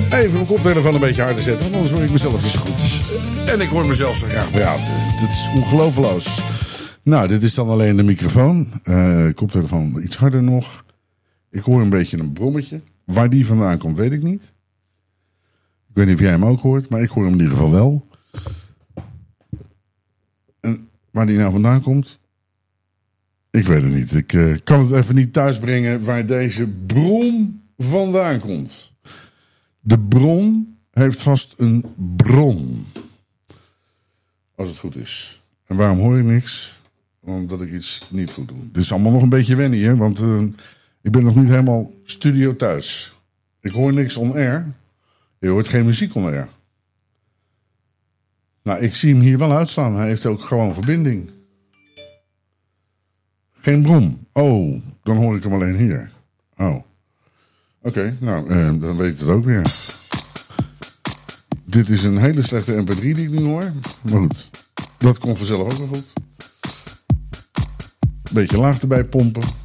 Even mijn koptelefoon een beetje harder zetten, want anders hoor ik mezelf niet zo goed. En ik hoor mezelf zo graag praten. Dit is ongelooflijk. Nou, dit is dan alleen de microfoon. Koptelefoon iets harder nog. Ik hoor een beetje een brommetje. Waar die vandaan komt, weet ik niet. Ik weet niet of jij hem ook hoort, maar ik hoor hem in ieder geval wel. En waar die nou vandaan komt, ik weet het niet. Ik kan het even niet thuisbrengen waar deze bron vandaan komt. De bron heeft vast een bron. Als het goed is. En waarom hoor ik niks? Omdat ik iets niet goed doe. Dit is allemaal nog een beetje wennen, hè? Want ik ben nog niet helemaal studio thuis. Ik hoor niks on air. Je hoort geen muziek on air. Nou, ik zie hem hier wel uitstaan. Hij heeft ook gewoon verbinding. Geen bron. Oh, dan hoor ik hem alleen hier. Oh. Oké, nou, dan weet ik het ook weer. Dit is een hele slechte mp3 die ik nu hoor. Maar goed, dat komt vanzelf ook wel goed. Beetje laag erbij pompen.